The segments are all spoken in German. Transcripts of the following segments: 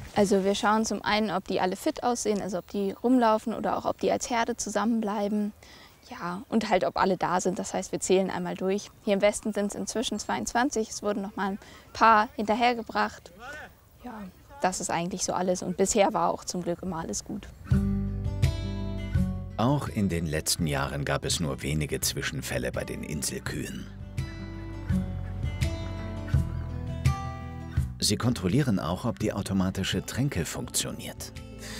Also wir schauen zum einen, ob die alle fit aussehen, also ob die rumlaufen oder auch ob die als Herde zusammenbleiben. Ja, und halt, ob alle da sind. Das heißt, wir zählen einmal durch. Hier im Westen sind es inzwischen 22. Es wurden noch mal ein paar hinterhergebracht. Ja, das ist eigentlich so alles. Und bisher war auch zum Glück immer alles gut. Auch in den letzten Jahren gab es nur wenige Zwischenfälle bei den Inselkühen. Sie kontrollieren auch, ob die automatische Tränke funktioniert.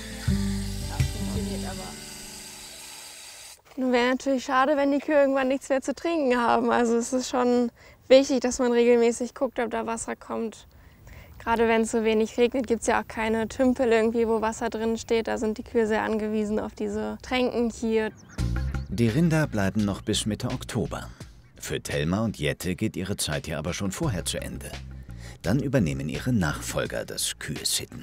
Nun wäre natürlich schade, wenn die Kühe irgendwann nichts mehr zu trinken haben. Also es ist schon wichtig, dass man regelmäßig guckt, ob da Wasser kommt. Gerade wenn es so wenig regnet, gibt es ja auch keine Tümpel irgendwie, wo Wasser drin steht. Da sind die Kühe sehr angewiesen auf diese Tränken hier. Die Rinder bleiben noch bis Mitte Oktober. Für Thelma und Jette geht ihre Zeit hier aber schon vorher zu Ende. Dann übernehmen ihre Nachfolger das Kühe-Sitten.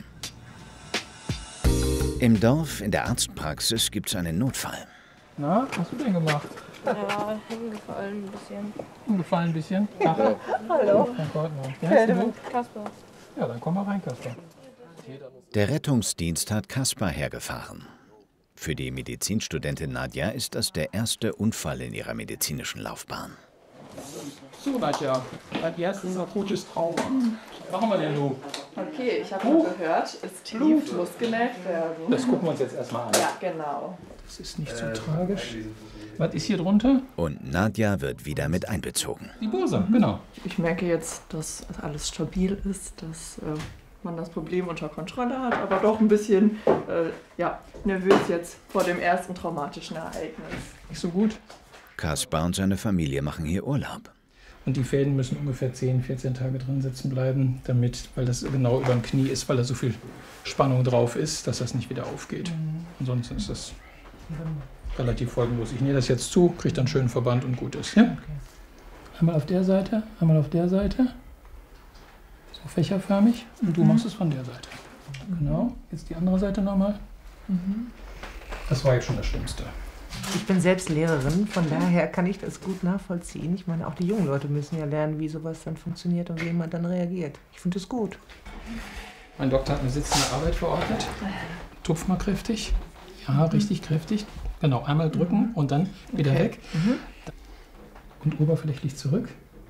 Im Dorf, in der Arztpraxis, gibt es einen Notfall. Na, was hast du denn gemacht? Ja, hingefallen ein bisschen. Hingefallen ein bisschen? Ach. Hallo. Mein Gott, wie heißt du? Kasper. Ja, dann komm mal rein, Kasper. Der Rettungsdienst hat Kaspar hergefahren. Für die Medizinstudentin Nadja ist das der erste Unfall in ihrer medizinischen Laufbahn. So, Nadja, dein erstes akutes Trauma. Was machen wir denn, du? Okay, ich habe gehört, ist tief, muss genäht werden. Das gucken wir uns jetzt erstmal an. Ja, genau. Das ist nicht so tragisch. Was ist hier drunter? Und Nadja wird wieder mit einbezogen. Die Bursche, genau. Ich merke jetzt, dass alles stabil ist, dass man das Problem unter Kontrolle hat, aber doch ein bisschen nervös jetzt vor dem ersten traumatischen Ereignis. Nicht so gut. Kaspar und seine Familie machen hier Urlaub. Und die Fäden müssen ungefähr 10, 14 Tage drin sitzen bleiben, damit, weil das genau über dem Knie ist, weil da so viel Spannung drauf ist, dass das nicht wieder aufgeht. Ansonsten ist das relativ folgenlos. Ich nähe das jetzt zu, kriege dann einen schönen Verband und gut ist. Ja? Okay. Einmal auf der Seite, einmal auf der Seite. So fächerförmig. Und du machst es von der Seite. Genau. Jetzt die andere Seite nochmal. Das war jetzt schon das Schlimmste. Ich bin selbst Lehrerin, von daher kann ich das gut nachvollziehen. Ich meine, auch die jungen Leute müssen ja lernen, wie sowas dann funktioniert und wie jemand dann reagiert. Ich finde es gut. Mein Doktor hat eine sitzende Arbeit verordnet. Tupf mal kräftig. Ja, richtig kräftig. Genau, einmal drücken und dann wieder weg. Und oberflächlich zurück.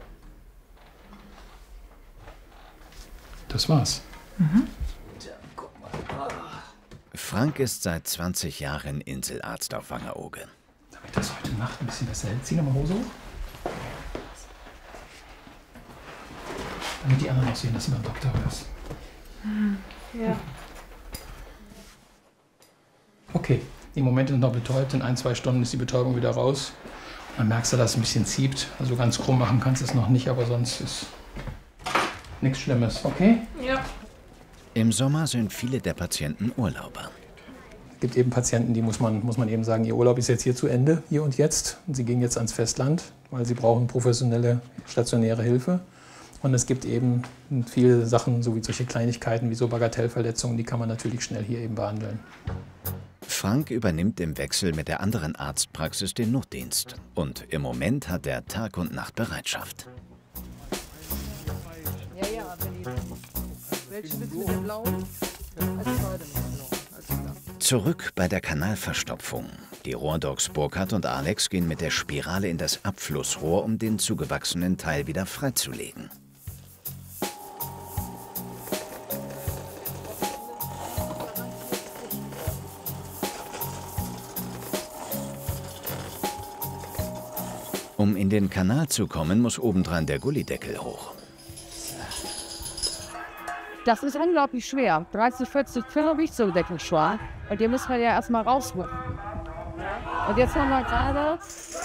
Das war's. Frank ist seit 20 Jahren Inselarzt auf Wangerooge. Damit das heute Nacht ein bisschen besser hält, zieh nochmal Hose hoch. Damit die anderen auch sehen, dass du beim Doktor hörst. Ja. Okay, die Momente sind noch betäubt. In 1, 2 Stunden ist die Betäubung wieder raus. Und dann merkst du, dass es ein bisschen zieht. Also ganz krumm machen kannst du es noch nicht, aber sonst ist nichts Schlimmes. Okay? Ja. Im Sommer sind viele der Patienten Urlauber. Es gibt eben Patienten, die muss man eben sagen, ihr Urlaub ist jetzt hier zu Ende, hier und jetzt. Und sie gehen jetzt ans Festland, weil sie brauchen professionelle stationäre Hilfe. Und es gibt eben viele Sachen, so wie solche Kleinigkeiten wie so Bagatellverletzungen, die kann man natürlich schnell hier eben behandeln. Frank übernimmt im Wechsel mit der anderen Arztpraxis den Notdienst. Und im Moment hat er Tag und Nacht Bereitschaft. Zurück bei der Kanalverstopfung. Die Rohrdogs Burkhard und Alex gehen mit der Spirale in das Abflussrohr, um den zugewachsenen Teil wieder freizulegen. Um in den Kanal zu kommen, muss obendran der Gullideckel hoch. Das ist unglaublich schwer. 30, 40 Kilo wiegt so ein Deckelschwan. Und den müssen wir ja erstmal rausholen. Und jetzt haben wir gerade...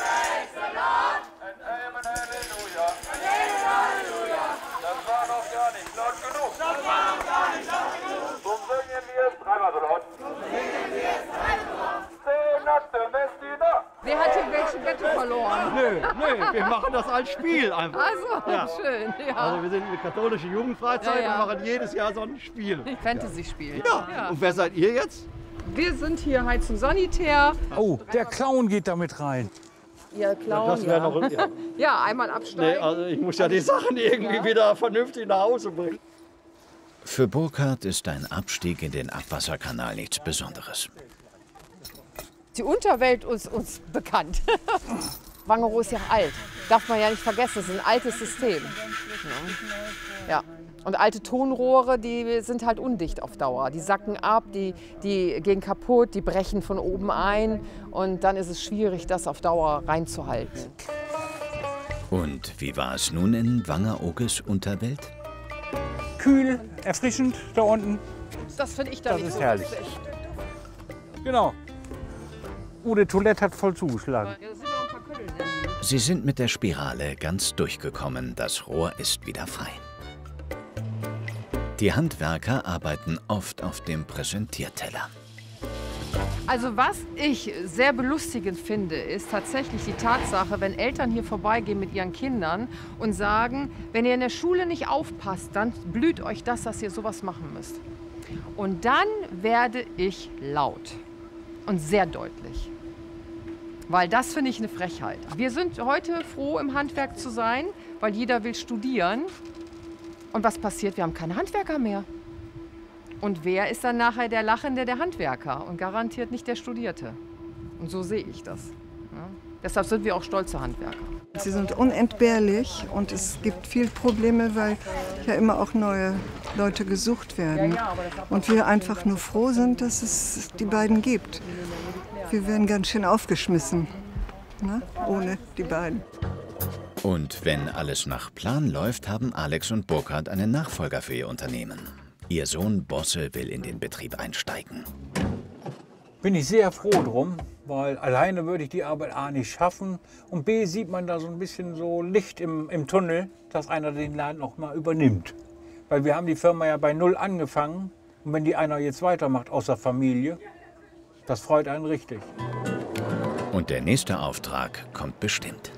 Wer hat hier welche Wette verloren? Nö, wir machen das als Spiel einfach. Also, ja. Schön, ja. Also wir sind eine katholische Jugendfreizeit Ja. und machen jedes Jahr so ein Spiel. Fantasy-Spiel. Ja. Und wer seid ihr jetzt? Wir sind hier Heizung Sanitär. Oh, der Clown geht damit rein. Ihr Clown, Das wäre noch... Ja. Ja, einmal absteigen. Nee, also ich muss ja die Sachen irgendwie wieder vernünftig nach Hause bringen. Für Burkhard ist ein Abstieg in den Abwasserkanal nichts Besonderes. Die Unterwelt ist uns bekannt. Wangerow ist ja alt. Darf man ja nicht vergessen, das ist ein altes System. Ja. Und alte Tonrohre, die sind halt undicht auf Dauer. Die sacken ab, die gehen kaputt, die brechen von oben ein. Und dann ist es schwierig, das auf Dauer reinzuhalten. Und wie war es nun in Wangerooges Unterwelt? Kühl, erfrischend da unten. Das finde ich da nicht ist so herrlich. lustig. Genau. Die Toilette hat voll zugeschlagen. Sie sind mit der Spirale ganz durchgekommen. Das Rohr ist wieder frei. Die Handwerker arbeiten oft auf dem Präsentierteller. Also was ich sehr belustigend finde, ist tatsächlich die Tatsache, wenn Eltern hier vorbeigehen mit ihren Kindern und sagen, wenn ihr in der Schule nicht aufpasst, dann blüht euch das, dass ihr sowas machen müsst. Und dann werde ich laut und sehr deutlich. Weil das finde ich eine Frechheit. Wir sind heute froh, im Handwerk zu sein, weil jeder will studieren. Und was passiert? Wir haben keine Handwerker mehr. Und wer ist dann nachher der Lachende, der Handwerker und garantiert nicht der Studierte? Und so sehe ich das. Ja. Deshalb sind wir auch stolze Handwerker. Sie sind unentbehrlich und es gibt viele Probleme, weil ja immer auch neue Leute gesucht werden. Und wir einfach nur froh sind, dass es die beiden gibt. Wir werden ganz schön aufgeschmissen, ne? Ohne die beiden. Und wenn alles nach Plan läuft, haben Alex und Burkhard einen Nachfolger für ihr Unternehmen. Ihr Sohn Bosse will in den Betrieb einsteigen. Bin ich sehr froh drum, weil alleine würde ich die Arbeit A nicht schaffen. Und B sieht man da so ein bisschen so Licht im Tunnel, dass einer den Laden noch mal übernimmt. Weil wir haben die Firma ja bei Null angefangen. Und wenn die einer jetzt weitermacht außer Familie, das freut einen richtig. Und der nächste Auftrag kommt bestimmt.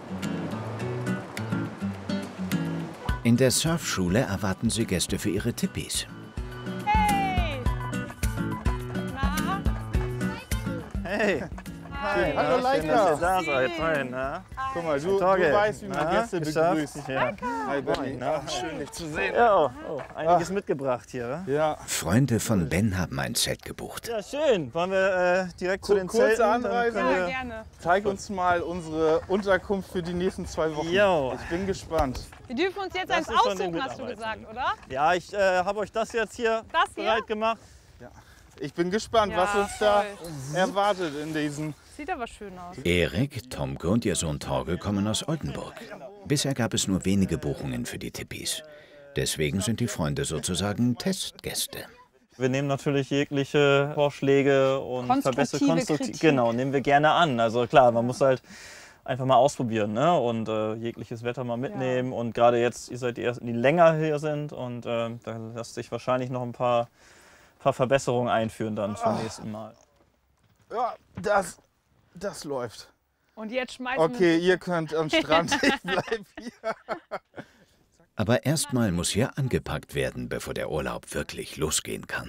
In der Surfschule erwarten sie Gäste für ihre Tippis. Hey! Na? Hey! Hi. Hallo Leika! Dass ihr da seid. Hi, na? Guck mal, du weißt, wie man Gäste begrüßt. Ja. Hi Benni, schön dich zu sehen. Ja, einiges mitgebracht hier. Ja. Freunde von Ben haben ein Zelt gebucht. Ja, schön. Wollen wir direkt zu den Zelten? Kurze Anreise. Ja, gerne. Zeig uns mal unsere Unterkunft für die nächsten 2 Wochen. Jo. Ich bin gespannt. Wir dürfen uns jetzt eins aussuchen, hast du gesagt, oder? Ja, ich habe euch das jetzt hier bereit gemacht. Ja. Ich bin gespannt, was uns da erwartet in diesen... Sieht aber schön aus. Erik, Tomke und ihr Sohn Torge kommen aus Oldenburg. Bisher gab es nur wenige Buchungen für die Tippis. Deswegen sind die Freunde sozusagen Testgäste. Wir nehmen natürlich jegliche Vorschläge und Verbesserungen. Genau, nehmen wir gerne an. Also klar, man muss halt einfach mal ausprobieren, ne? Und jegliches Wetter mal mitnehmen. Ja. Und gerade jetzt, ihr seid die Ersten, die länger hier sind. Und da lässt sich wahrscheinlich noch ein paar Verbesserungen einführen dann zum nächsten Mal. Ja, das läuft. Und jetzt schmeißen wir... ihr könnt am Strand, ich bleib hier. Aber erstmal muss hier angepackt werden, bevor der Urlaub wirklich losgehen kann.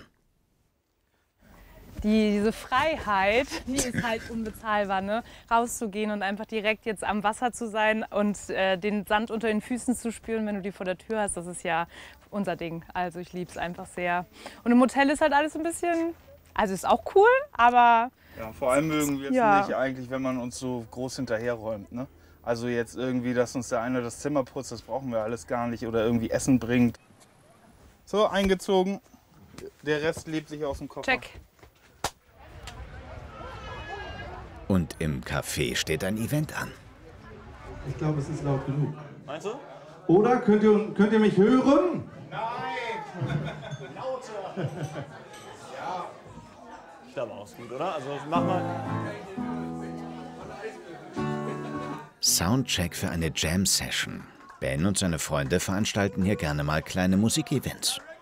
Diese Freiheit, die ist halt unbezahlbar, ne? Rauszugehen und einfach direkt jetzt am Wasser zu sein und den Sand unter den Füßen zu spüren, wenn du die vor der Tür hast, das ist ja unser Ding. Also ich liebe es einfach sehr. Und im Hotel ist halt alles ein bisschen, also ist auch cool, aber... Ja, vor allem mögen wir es nicht eigentlich, wenn man uns so groß hinterherräumt, ne? Also jetzt irgendwie, dass uns der eine das Zimmer putzt, das brauchen wir alles gar nicht. Oder irgendwie Essen bringt. So, eingezogen. Der Rest lebt sich aus dem Koffer. Check. Und im Café steht ein Event an. Ich glaube, es ist laut genug. Meinst du? Oder könnt ihr mich hören? Nein! Lauter! Ich glaube auch ist gut, oder? Also mach mal. Soundcheck für eine Jam-Session. Ben und seine Freunde veranstalten hier gerne mal kleine Musikevents.